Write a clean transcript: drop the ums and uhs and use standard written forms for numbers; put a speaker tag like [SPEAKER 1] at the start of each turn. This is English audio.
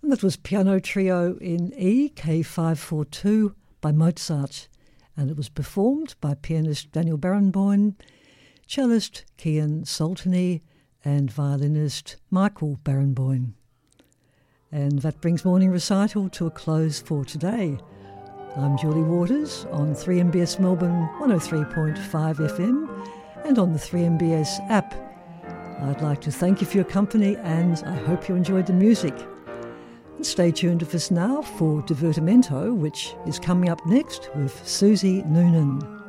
[SPEAKER 1] And that was Piano Trio in E, K542 by Mozart. And it was performed by pianist Daniel Barenboim, cellist Kian Soltani, and violinist Michael Barenboim. And that brings Morning Recital to a close for today. I'm Julie Waters on 3MBS Melbourne 103.5 FM and on the 3MBS app. I'd like to thank you for your company and I hope you enjoyed the music. And stay tuned with us now for Divertimento, which is coming up next with Susie Noonan.